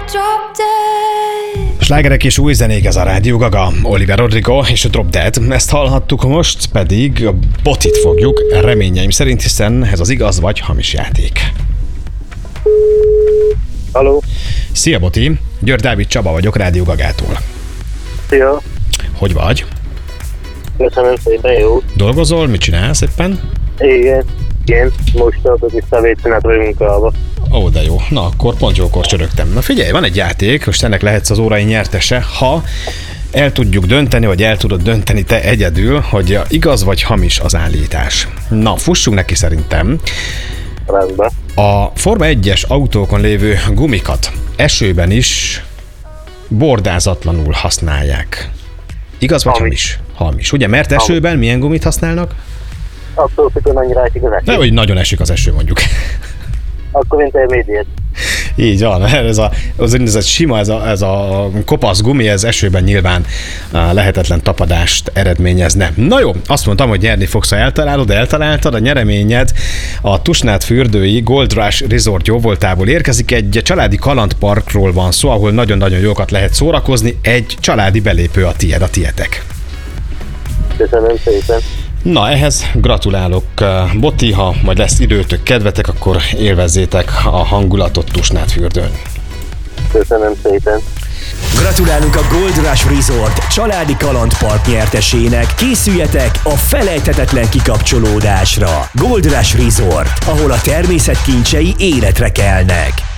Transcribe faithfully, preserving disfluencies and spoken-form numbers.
Slágerek és új zenék, ez a Rádió Gaga, Olivia Rodrigo és a Drop Dead. Ezt hallhattuk, most pedig a botit fogjuk, reményeim szerint, hiszen ez az igaz vagy hamis játék. Halló. Szia Boti, György Dávid Csaba vagyok, Rádió Gagától. Szia. Hogy vagy? Köszönöm szépen, jó. Dolgozol, mit csinálsz éppen? Igen, igen, most tartok vissza a védszünet vagy munkába. Ó, de jó. Na, akkor pont jókor csörögtem. Na figyelj, van egy játék, most ennek lehetsz az órai nyertese, ha el tudjuk dönteni, vagy el tudod dönteni te egyedül, hogy igaz vagy hamis az állítás. Na, fussunk neki szerintem. Rendben. A Forma egyes autókon lévő gumikat esőben is bordázatlanul használják. Igaz vagy hamis? Hamis, hamis. Ugye, mert esőben milyen gumit használnak? Attól függően annyira esik az eső. Ne, hogy nagyon esik az eső, mondjuk. Akkor intermediate. Így van, ez a, az úgynevezett sima, ez a, ez a kopasz gumi, ez esőben nyilván lehetetlen tapadást eredményezne. Na jó, azt mondtam, hogy nyerni fogsz, ha eltalálod, de eltaláltad, a nyereményed a Tusnád fürdői Gold Rush Resort jóvoltából érkezik, egy családi kalandparkról van szó, ahol nagyon-nagyon jókat lehet szórakozni, egy családi belépő a tied, a tietek. Köszönöm szépen. Na, ehhez gratulálok, Boti, ha majd lesz időtök, kedvetek, akkor élvezzétek a hangulatot Tusnád fürdőn. Köszönöm szépen. Gratulálunk a Gold Rush Resort családi kalandpark nyertesének. Készüljetek a felejthetetlen kikapcsolódásra. Gold Rush Resort, ahol a természet kincsei életre kelnek.